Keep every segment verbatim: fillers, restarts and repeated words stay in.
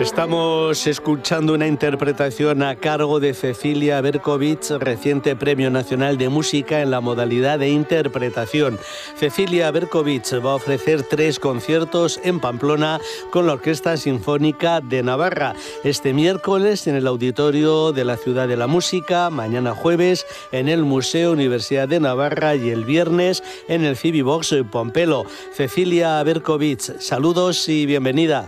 Estamos escuchando una interpretación a cargo de Cecilia Berkovich, reciente Premio Nacional de Música en la modalidad de interpretación. Cecilia Berkovich va a ofrecer tres conciertos en Pamplona con la Orquesta Sinfónica de Navarra. Este miércoles en el Auditorio de la Ciudad de la Música, mañana jueves en el Museo Universidad de Navarra y el viernes en el Civivox Pompelo. Cecilia Berkovich, saludos y bienvenida.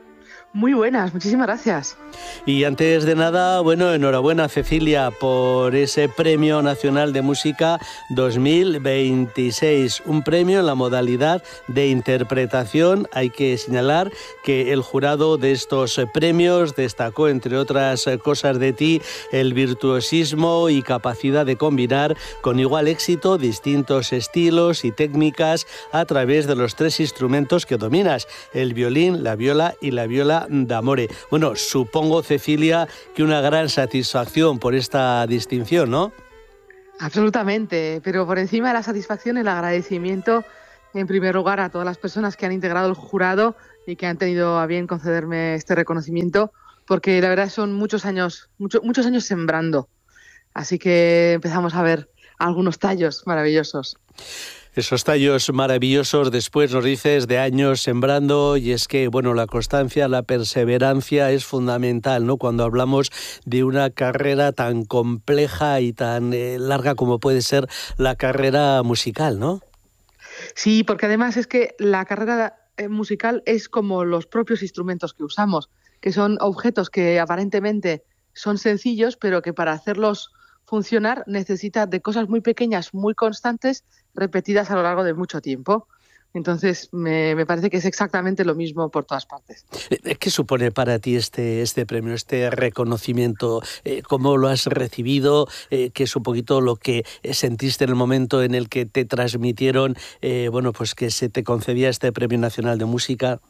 Muy buenas, muchísimas gracias. Y antes de nada, bueno, enhorabuena Cecilia por ese Premio Nacional de Música dos mil veintiséis, un premio en la modalidad de interpretación. Hay que señalar que el jurado de estos premios destacó, entre otras cosas de ti, el virtuosismo y capacidad de combinar con igual éxito distintos estilos y técnicas a través de los tres instrumentos que dominas, el violín, la viola y la viola d'amore. Bueno, supongo, Cecilia, que una gran satisfacción por esta distinción, ¿no? Absolutamente, pero por encima de la satisfacción, el agradecimiento, en primer lugar, a todas las personas que han integrado el jurado y que han tenido a bien concederme este reconocimiento, porque la verdad son muchos años, mucho, muchos años sembrando. Así que empezamos a ver algunos tallos maravillosos. Esos tallos maravillosos, después nos dices, de años sembrando, y es que, bueno, la constancia, la perseverancia es fundamental, ¿no? Cuando hablamos de una carrera tan compleja y tan eh, larga como puede ser la carrera musical, ¿no? Sí, porque además es que la carrera musical es como los propios instrumentos que usamos, que son objetos que aparentemente son sencillos, pero que para hacerlos funcionar necesita de cosas muy pequeñas, muy constantes, repetidas a lo largo de mucho tiempo. Entonces, me, me parece que es exactamente lo mismo por todas partes. ¿Qué supone para ti este, este premio, este reconocimiento? ¿Cómo lo has recibido? ¿Qué es un poquito lo que sentiste en el momento en el que te transmitieron, eh, bueno, pues que se te concedía este Premio Nacional de Música?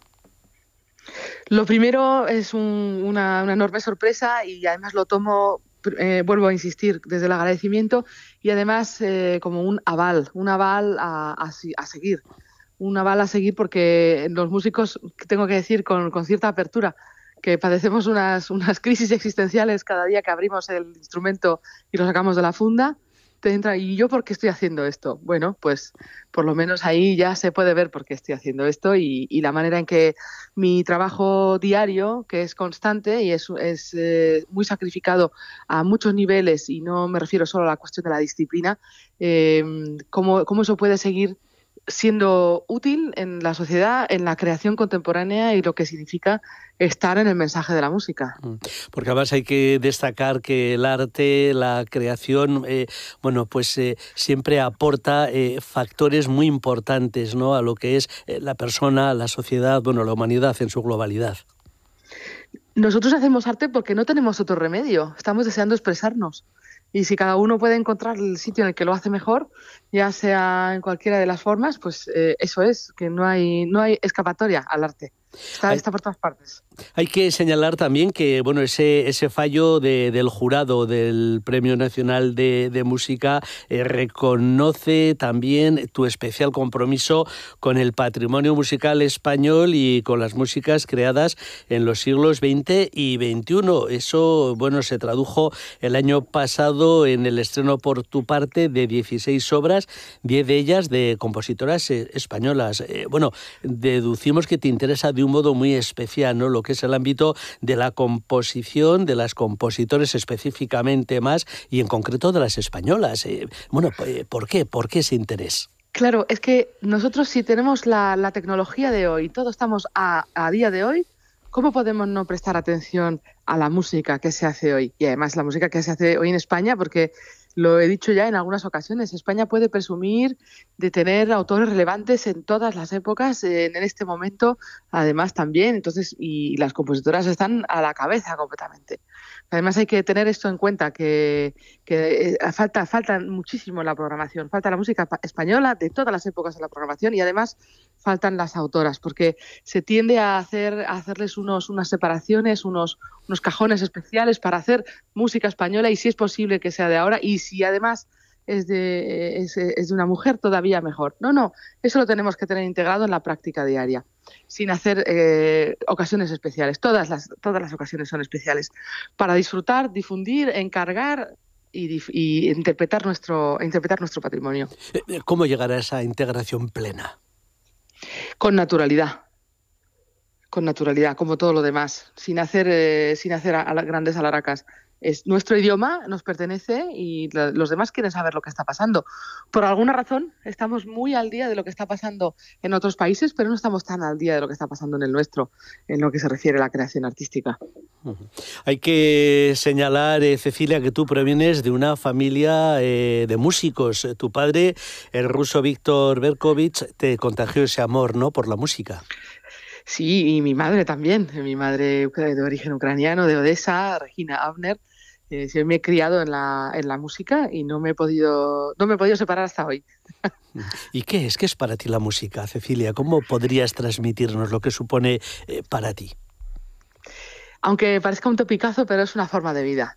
Lo primero es un, una, una enorme sorpresa y además lo tomo, eh, vuelvo a insistir, desde el agradecimiento y además eh, como un aval, un aval a, a, a seguir. Un aval a seguir porque los músicos, tengo que decir con, con cierta apertura, que padecemos unas, unas crisis existenciales cada día que abrimos el instrumento y lo sacamos de la funda. Te entra, ¿y yo por qué estoy haciendo esto? Bueno, pues por lo menos ahí ya se puede ver por qué estoy haciendo esto y, y la manera en que mi trabajo diario, que es constante y es, es eh, muy sacrificado a muchos niveles, y no me refiero solo a la cuestión de la disciplina, eh, cómo, cómo eso puede seguir siendo útil en la sociedad, en la creación contemporánea y lo que significa estar en el mensaje de la música. Porque además hay que destacar que el arte, la creación, eh, bueno, pues eh, siempre aporta eh, factores muy importantes, ¿no?, a lo que es eh, la persona, la sociedad, bueno, la humanidad en su globalidad. Nosotros hacemos arte porque no tenemos otro remedio, estamos deseando expresarnos. Y si cada uno puede encontrar el sitio en el que lo hace mejor, ya sea en cualquiera de las formas, pues eh, eso es, que no hay, no hay escapatoria al arte. Está, está por todas partes. Hay que señalar también que, bueno, ese, ese fallo de, del jurado del Premio Nacional de, de Música eh, reconoce también tu especial compromiso con el patrimonio musical español y con las músicas creadas en los siglos veinte y veintiuno. Eso, bueno, se tradujo el año pasado en el estreno por tu parte de dieciséis obras, diez de ellas de compositoras eh, españolas. Eh, bueno, deducimos que te interesa de un modo muy especial, ¿no?, lo que es el ámbito de la composición, de las compositores específicamente más, y en concreto de las españolas. Eh, bueno, ¿por qué? ¿Por qué ese interés? Claro, es que nosotros, si tenemos la, la tecnología de hoy, todos estamos a, a día de hoy, ¿cómo podemos no prestar atención a la música que se hace hoy? Y además la música que se hace hoy en España, porque lo he dicho ya en algunas ocasiones, España puede presumir de tener autores relevantes en todas las épocas, en este momento además también, entonces, y las compositoras están a la cabeza completamente. Además hay que tener esto en cuenta, que, que falta, falta muchísimo en la programación, falta la música española de todas las épocas en la programación y además faltan las autoras, porque se tiende a hacer a hacerles unos, unas separaciones, unos, unos cajones especiales para hacer música española, y si es posible que sea de ahora, y si además es de, es, es de una mujer, todavía mejor. No, no, eso lo tenemos que tener integrado en la práctica diaria, sin hacer eh, ocasiones especiales. Todas las, todas las ocasiones son especiales para disfrutar, difundir, encargar y, y interpretar, nuestro, interpretar nuestro patrimonio. ¿Cómo llegar a esa integración plena? Con naturalidad. Con naturalidad, como todo lo demás, sin hacer, eh, sin hacer a, a grandes alaracas. Es nuestro idioma, nos pertenece y la, los demás quieren saber lo que está pasando. Por alguna razón estamos muy al día de lo que está pasando en otros países, pero no estamos tan al día de lo que está pasando en el nuestro, en lo que se refiere a la creación artística. Uh-huh. Hay que señalar, eh, Cecilia, que tú provienes de una familia eh, de músicos. Tu padre, el ruso Víctor Berkovich, te contagió ese amor, ¿no?, por la música. Sí, y mi madre también, mi madre de origen ucraniano, de Odessa, Regina Abner. Eh, me he criado en la, en la música y no me he podido, no me he podido separar hasta hoy. ¿Y qué es? ¿Qué es para ti la música, Cecilia? ¿Cómo podrías transmitirnos lo que supone eh, para ti? Aunque parezca un topicazo, pero es una forma de vida.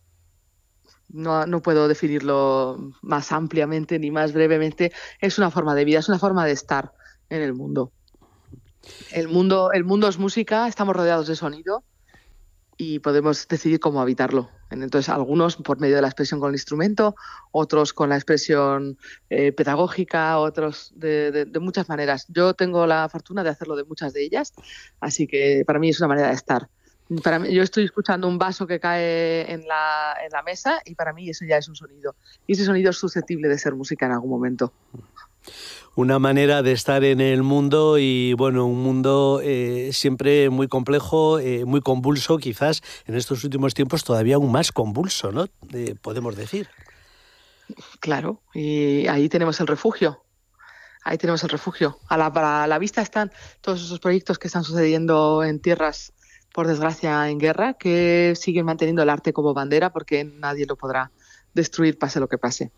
No, no puedo definirlo más ampliamente ni más brevemente. Es una forma de vida, es una forma de estar en el mundo. El mundo, el mundo es música, estamos rodeados de sonido y podemos decidir cómo habitarlo. Entonces, algunos por medio de la expresión con el instrumento, otros con la expresión eh, pedagógica, otros de, de, de muchas maneras. Yo tengo la fortuna de hacerlo de muchas de ellas, así que para mí es una manera de estar. Para mí, yo estoy escuchando un vaso que cae en la, en la mesa y para mí eso ya es un sonido. Y ese sonido es susceptible de ser música en algún momento. Una manera de estar en el mundo y, bueno, un mundo eh, siempre muy complejo, eh, muy convulso, quizás en estos últimos tiempos todavía aún más convulso, ¿no? Eh, podemos decir. Claro, y ahí tenemos el refugio. Ahí tenemos el refugio. A la, a la vista están todos esos proyectos que están sucediendo en tierras, por desgracia, en guerra, que siguen manteniendo el arte como bandera porque nadie lo podrá destruir, pase lo que pase.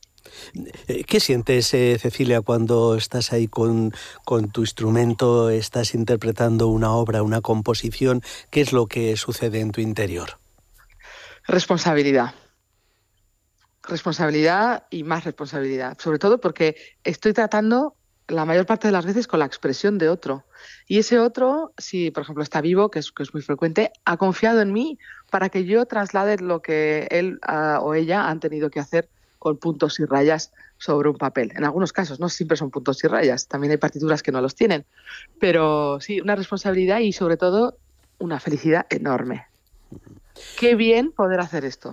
¿Qué sientes, eh, Cecilia, cuando estás ahí con, con tu instrumento, estás interpretando una obra, una composición? ¿Qué es lo que sucede en tu interior? Responsabilidad. Responsabilidad y más responsabilidad. Sobre todo porque estoy tratando la mayor parte de las veces con la expresión de otro. Y ese otro, si por ejemplo está vivo, que es, que es muy frecuente, ha confiado en mí para que yo traslade lo que él uh, o ella han tenido que hacer con puntos y rayas sobre un papel. En algunos casos no siempre son puntos y rayas, también hay partituras que no los tienen, pero sí, una responsabilidad y sobre todo una felicidad enorme. Qué bien poder hacer esto.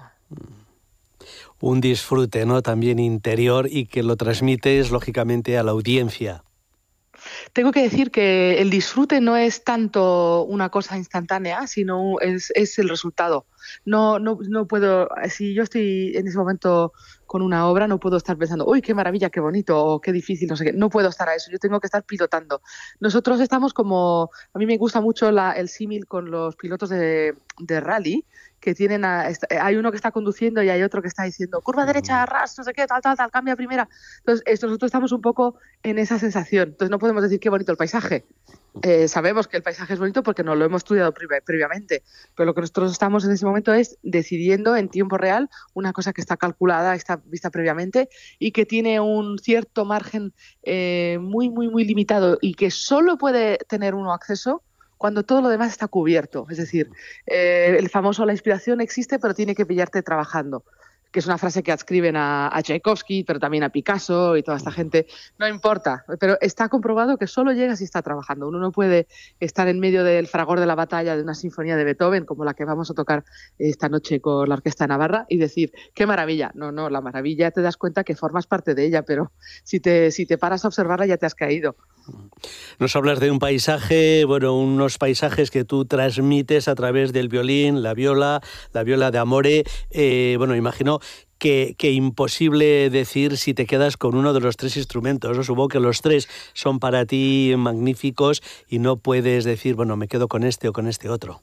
Un disfrute, ¿no?, también interior y que lo transmites lógicamente a la audiencia. Tengo que decir que el disfrute no es tanto una cosa instantánea, sino es, es el resultado. No, no, no puedo, si yo estoy en ese momento con una obra, no puedo estar pensando, uy, qué maravilla, qué bonito, o qué difícil, no sé qué. No puedo estar a eso, yo tengo que estar pilotando. Nosotros estamos como, a mí me gusta mucho la, el símil con los pilotos de, de rally, que tienen a, hay uno que está conduciendo y hay otro que está diciendo curva derecha, ras, no sé qué, tal, tal, tal, cambia primera. Entonces, esto, nosotros estamos un poco en esa sensación. Entonces, no podemos decir qué bonito el paisaje. Eh, sabemos que el paisaje es bonito porque nos lo hemos estudiado previ- previamente, pero lo que nosotros estamos en ese momento es decidiendo en tiempo real una cosa que está calculada, está vista previamente y que tiene un cierto margen eh, muy, muy, muy limitado y que solo puede tener uno acceso cuando todo lo demás está cubierto. Es decir, eh, el famoso la inspiración existe, pero tiene que pillarte trabajando, que es una frase que adscriben a, a Tchaikovsky, pero también a Picasso y toda esta gente. No importa, pero está comprobado que solo llega si está trabajando. Uno no puede estar en medio del fragor de la batalla de una sinfonía de Beethoven, como la que vamos a tocar esta noche con la Orquesta de Navarra, y decir, qué maravilla. No, no, la maravilla te das cuenta que formas parte de ella, pero si te, si te paras a observarla ya te has caído. Nos hablas de un paisaje, bueno, unos paisajes que tú transmites a través del violín, la viola, la viola de Amore. Eh, bueno, imagino que, que imposible decir si te quedas con uno de los tres instrumentos. Yo supongo que los tres son para ti magníficos y no puedes decir, bueno, me quedo con este o con este otro.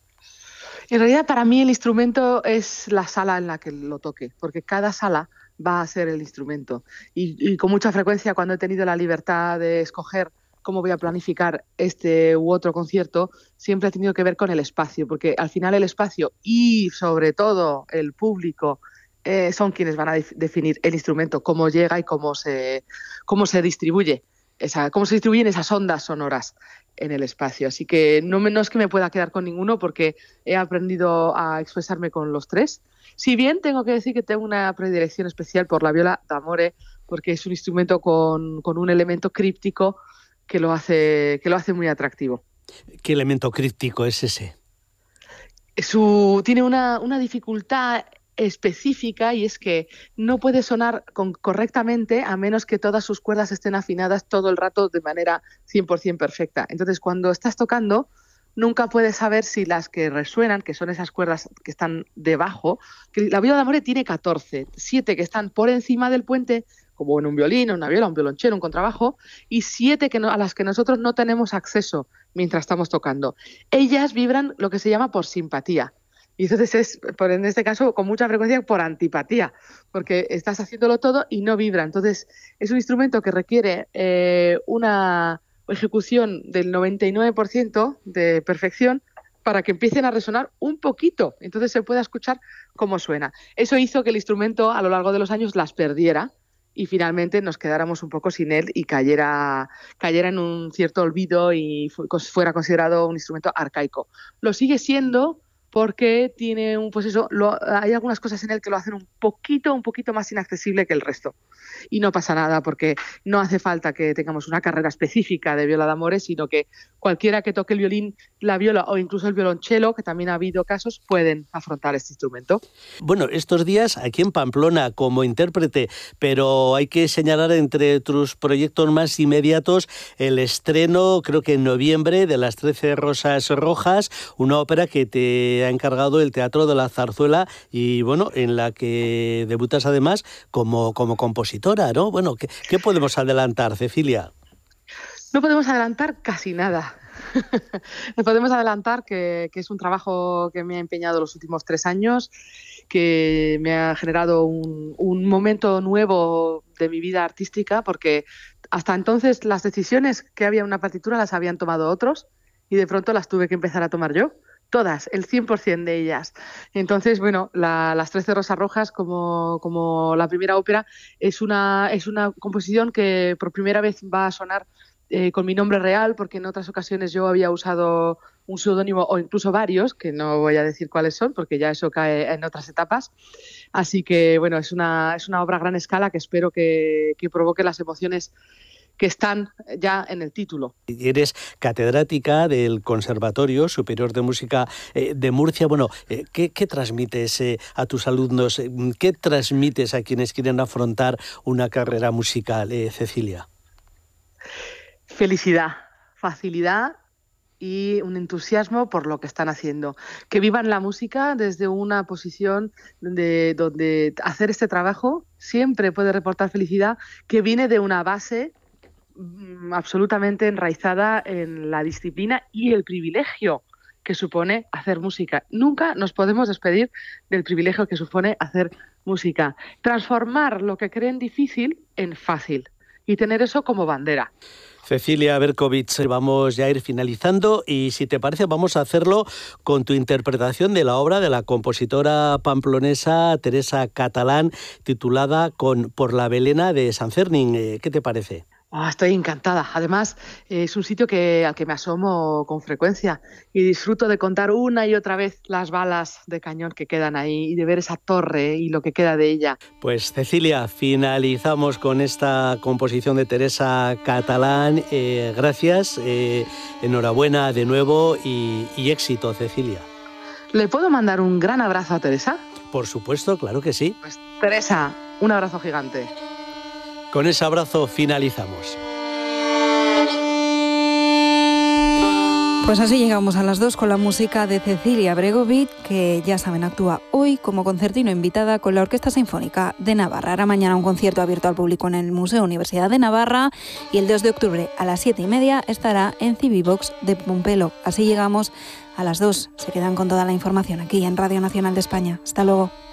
En realidad, para mí el instrumento es la sala en la que lo toque, porque cada sala va a ser el instrumento. Y, y con mucha frecuencia, cuando he tenido la libertad de escoger cómo voy a planificar este u otro concierto, siempre ha tenido que ver con el espacio, porque al final el espacio y sobre todo el público eh, son quienes van a de- definir el instrumento, cómo llega y cómo se, cómo se distribuye, esa, cómo se distribuyen esas ondas sonoras en el espacio. Así que no, me, no es que me pueda quedar con ninguno porque he aprendido a expresarme con los tres. Si bien tengo que decir que tengo una predilección especial por la viola d'amore, porque es un instrumento con, con un elemento críptico que lo hace, que lo hace muy atractivo. ¿Qué elemento críptico es ese? Su, tiene una, una dificultad específica y es que no puede sonar con, correctamente a menos que todas sus cuerdas estén afinadas todo el rato de manera cien por ciento perfecta. Entonces, cuando estás tocando, nunca puedes saber si las que resuenan, que son esas cuerdas que están debajo, que la viola d'amore tiene catorce, siete que están por encima del puente, como en un violín, una viola, un violonchelo, un contrabajo, y siete que no, a las que nosotros no tenemos acceso mientras estamos tocando. Ellas vibran lo que se llama por simpatía. Y entonces es, por, en este caso, con mucha frecuencia por antipatía, porque estás haciéndolo todo y no vibra. Entonces es un instrumento que requiere eh, una ejecución del noventa y nueve por ciento de perfección para que empiecen a resonar un poquito, entonces se pueda escuchar cómo suena. Eso hizo que el instrumento a lo largo de los años las perdiera y finalmente nos quedáramos un poco sin él y cayera, cayera en un cierto olvido y fu- fuera considerado un instrumento arcaico. Lo sigue siendo porque tiene un, pues eso, lo, hay algunas cosas en él que lo hacen un poquito, un poquito más inaccesible que el resto. Y no pasa nada porque no hace falta que tengamos una carrera específica de viola d'amore, sino que cualquiera que toque el violín, la viola o incluso el violonchelo, que también ha habido casos, pueden afrontar este instrumento. Bueno, estos días aquí en Pamplona como intérprete, pero hay que señalar entre tus proyectos más inmediatos el estreno, creo que en noviembre, de Las Trece Rosas Rojas, una ópera que te ha encargado el Teatro de la Zarzuela y, bueno, en la que debutas además como, como compositora, ¿no? Bueno, ¿qué, qué podemos adelantar, Cecilia? No podemos adelantar casi nada. No podemos adelantar que, que es un trabajo que me ha empeñado los últimos tres años, que me ha generado un, un momento nuevo de mi vida artística, porque hasta entonces las decisiones que había en una partitura las habían tomado otros y de pronto las tuve que empezar a tomar yo. Todas, el cien por ciento de ellas. Entonces, bueno, la, Las Trece Rosas Rojas, como, como la primera ópera, es una, es una composición que por primera vez va a sonar eh, con mi nombre real, porque en otras ocasiones yo había usado un seudónimo o incluso varios, que no voy a decir cuáles son, porque ya eso cae en otras etapas. Así que, bueno, es una, es una obra a gran escala que espero que, que provoque las emociones que están ya en el título. Eres catedrática del Conservatorio Superior de Música eh, de Murcia. Bueno, eh, ¿qué, qué transmites eh, a tus alumnos? ¿Qué transmites a quienes quieren afrontar una carrera musical, eh, Cecilia? Felicidad, facilidad y un entusiasmo por lo que están haciendo. Que vivan la música desde una posición de, donde hacer este trabajo siempre puede reportar felicidad, que viene de una base absolutamente enraizada en la disciplina y el privilegio que supone hacer música. Nunca nos podemos despedir del privilegio que supone hacer música. Transformar lo que creen difícil en fácil y tener eso como bandera. Cecilia Berkovich, vamos ya a ir finalizando y si te parece vamos a hacerlo con tu interpretación de la obra de la compositora pamplonesa Teresa Catalán, titulada con Por la Belena de San Fermín. ¿Qué te parece? Oh, estoy encantada. Además, eh, es un sitio que, al que me asomo con frecuencia y disfruto de contar una y otra vez las balas de cañón que quedan ahí y de ver esa torre y lo que queda de ella. Pues Cecilia, finalizamos con esta composición de Teresa Catalán. Eh, gracias, eh, enhorabuena de nuevo y, y éxito, Cecilia. ¿Le puedo mandar un gran abrazo a Teresa? Por supuesto, claro que sí. Pues Teresa, un abrazo gigante. Con ese abrazo finalizamos. Pues así llegamos a las dos con la música de Cecilia Berkovich, que ya saben actúa hoy como concertino invitada con la Orquesta Sinfónica de Navarra. Hará mañana un concierto abierto al público en el Museo Universidad de Navarra y el dos de octubre a las siete y media estará en Civivox de Pompelo. Así llegamos a las dos. Se quedan con toda la información aquí en Radio Nacional de España. Hasta luego.